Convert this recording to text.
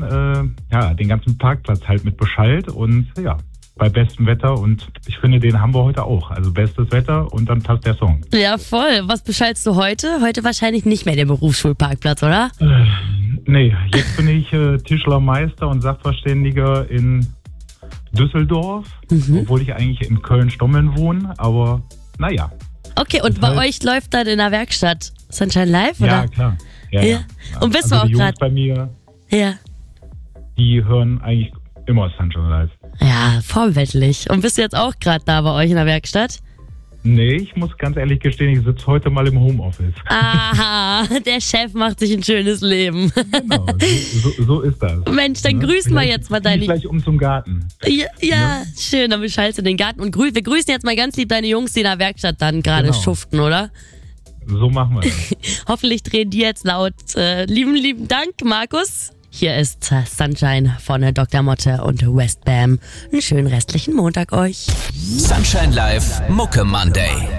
den ganzen Parkplatz halt mit Beschallt und ja, bei bestem Wetter und ich finde, den haben wir heute auch. Also bestes Wetter und dann passt der Song. Ja, voll. Was beschallst du heute? Heute wahrscheinlich nicht mehr den Berufsschulparkplatz, oder? Nee, jetzt bin ich Tischlermeister und Sachverständiger in Düsseldorf, obwohl ich eigentlich in Köln-Stommeln wohne, aber naja. Okay, und bei euch läuft dann in der Werkstatt Sunshine Live, oder? Ja, klar. Ja. Und bist also du auch die Jungs gerade? bei mir, Ja. die hören eigentlich immer Sunshine Live. Ja, vorbildlich. Und bist du jetzt auch gerade da bei euch in der Werkstatt? Nee, ich muss ganz ehrlich gestehen, ich sitze heute mal im Homeoffice. Aha, der Chef macht sich ein schönes Leben. Genau, so ist das. Mensch, dann grüßen wir jetzt mal deine... Gleich zum Garten. Ja, schön, dann beschallst du den Garten. Und wir grüßen jetzt mal ganz lieb deine Jungs, die in der Werkstatt dann gerade schuften, oder? So machen wir das. Hoffentlich drehen die jetzt laut. Lieben Dank, Markus. Hier ist Sunshine von Dr. Motte und Westbam. Einen schönen restlichen Montag euch. Sunshine Live Mucke Monday.